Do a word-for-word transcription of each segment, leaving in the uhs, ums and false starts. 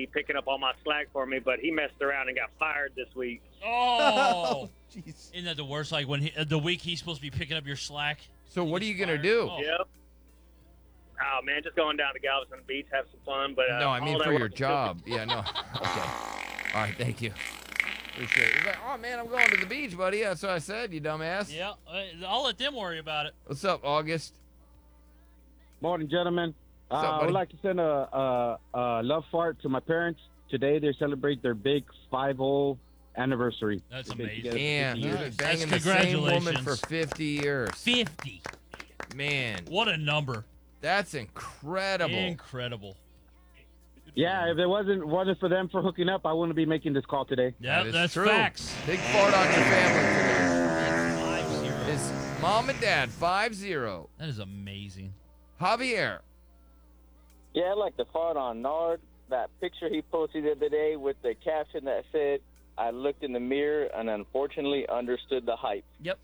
be picking up all my slack for me, but he messed around and got fired this week. Oh, jeez. Isn't that the worst? Like when he, uh, the week he's supposed to be picking up your slack. So what are gets you gonna fired. do? Oh. Yep. Oh man, just going down to Galveston Beach, have some fun. But uh, No, I mean all that for your work is job. Yeah, no. Okay. All right, thank you. Appreciate it. He's like, oh man, I'm going to the beach, buddy. That's what I said, you dumbass. Yeah, uh, I'll let them worry about it. What's up, August? Morning, gentlemen. Uh, What's up, I buddy? would like to send a, a, a love fart to my parents. Today they celebrate their big five zero anniversary. That's They've been amazing. together Damn, fifty you've years. been banging That's the same woman for congratulations. fifty years. Fifty. Man, What a number. that's incredible. Incredible. Yeah, if it wasn't wasn't for them for hooking up, I wouldn't be making this call today. Yeah, That is that's true. facts. Big fart on your family today. Five zero. Is mom and dad five zero. That is amazing. Javier. Yeah, I'd like to fart on Nard. That picture he posted the other day with the caption that said, I looked in the mirror and unfortunately understood the hype. Yep.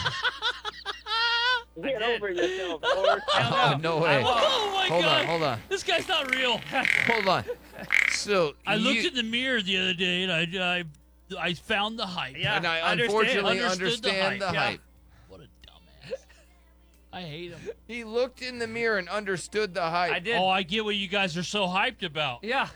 Get did. over yourself, Lord. Oh, no way. Oh my Hold God. on, hold on, This guy's not real. hold on. So I you, looked in the mirror the other day and I, I, I found the hype. Yeah. and I understand. unfortunately Understood the understand the hype. hype. Yeah. What a dumbass. I hate him. He looked in the mirror and understood the hype. I did. Oh, I get what you guys are so hyped about. Yeah,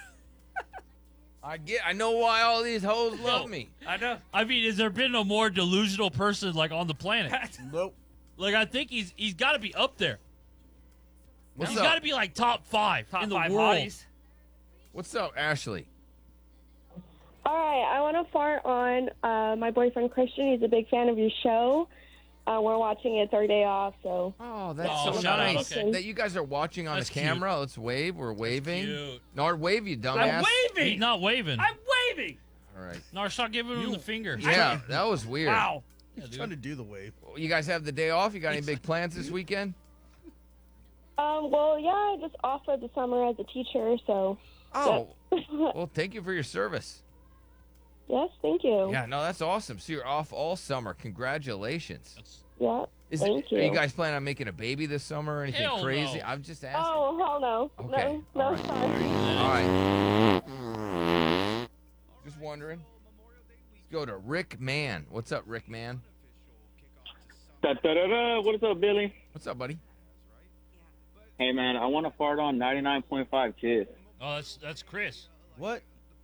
I get. I know why all these hoes love Yo. me. I know. I mean, has there been a more delusional person like on the planet? Nope. Like I think he's he's got to be up there. What's he's up? got to be like top five Top in the five world. hotties. What's up, Ashley? All right, I want to fart on uh, my boyfriend Christian. He's a big fan of your show. Uh, we're watching it third day off, so Oh, that's Oh, so shout out, nice okay. that you guys are watching on That's the camera. Let's wave. We're waving. Cute. Nard, wave, you dumbass. I'm waving. He's not waving. I'm waving. All right. No, stop giving him the finger. Yeah, that was weird. Wow. Yeah, dude. Trying to do the wave. You guys have the day off? You got any big plans this weekend? um, well, yeah, I just offered the summer as a teacher, so Oh, well, thank you for your service. yes, thank you. Yeah, no, that's awesome. So you're off all summer. Congratulations. That's- Yeah, Is thank Are you. you guys planning on making a baby this summer or anything Hell crazy? no. I'm just asking. Oh, hell no. Okay, No, all no, right. sorry. All right. Just wondering. Let's go to Rick Mann. What's up, Rick Mann? Da-da-da-da. What is up, Billy? What's up, buddy? Hey, man, I want to fart on ninety-nine point five Kiss. Oh, that's that's Chris. What?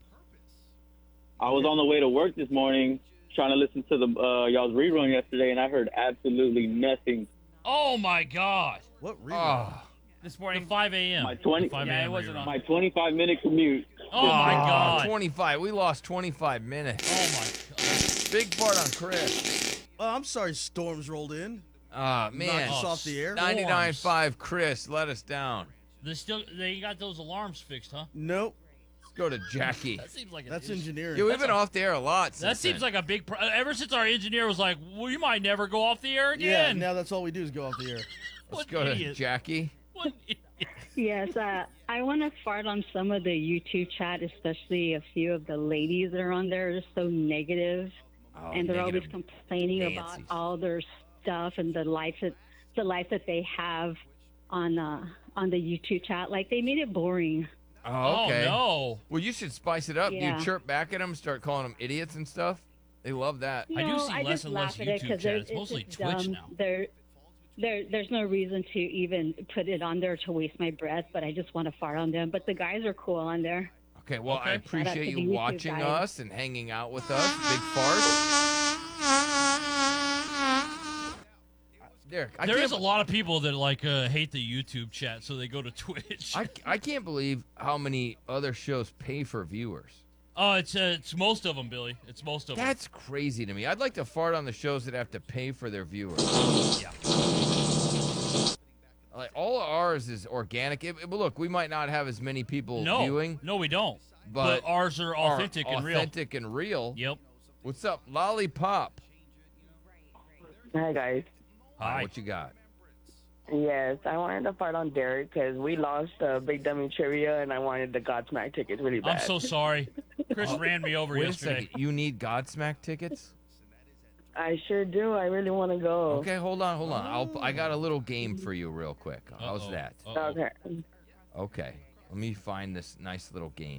I was on the way to work this morning trying to listen to the uh, y'all's rerun yesterday, and I heard absolutely nothing. Oh my God. What rerun? Oh, This The morning. five a.m. My twenty- The five Yeah, it a.m. wasn't rerun. on. My twenty-five minute commute. Oh my oh, God. twenty-five. We lost twenty-five minutes. Oh my God. Big part on Chris. Oh, I'm sorry, storms rolled in. Ah, man. Knocked us Oh, off the air. ninety-nine point five Chris, let us down. They still they got those alarms fixed, huh? Nope. Let's go to Jackie. That seems like an That's issue. engineering. Yeah, we've That's been a- off the air a lot since That seems then. like a big. Pro- ever since our engineer was like, "We might never go off the air yeah, again." now that's all we do is go off the air. Let's What go to idiot. Jackie. What an idiot. Yes, uh, I want to fart on some of the YouTube chat, especially a few of the ladies that are on there. They're so negative, Oh, and they're always negative complaining about Nancy's. all their stuff and the life that the life that they have on uh, on the YouTube chat. Like they made it boring. Oh, okay. Oh no. Well, you should spice it up. Yeah. You chirp back at them, start calling them idiots and stuff. They love that. I do No, see I less just and less laugh at it YouTube 'cause chat. they're- It's mostly just Twitch dumb. now. There, there, there's no reason to even put it on there to waste my breath, but I just want to fart on them. But the guys are cool on there. Okay, well, I Okay. Shout out appreciate to you the YouTube watching guys. us and hanging out with us. Big farts. Derek, I There can't, is a lot of people that like uh, hate the YouTube chat, so they go to Twitch. I, I can't believe how many other shows pay for viewers. Oh, it's uh, it's most of them, Billy. It's most of them. That's crazy to me. I'd like to fart on the shows that have to pay for their viewers. Yeah. Like all of ours is organic. It, it- look, we might not have as many people No, viewing, no, we don't. but, But, ours are are authentic and real. authentic and real. Yep. What's up, Lollipop? Hi, guys. Hi. What you got? Yes, I wanted to fart on Derek because we lost uh, Big Dummy Trivia, and I wanted the Godsmack tickets really bad. I'm so sorry. Chris ran me over Wait a yesterday. second. You need Godsmack tickets? I sure do. I really want to go. Okay, hold on, hold on. I'll, I got a little game for you real quick. How's Uh-oh. that? Uh-oh. Okay. Okay. Let me find this nice little game.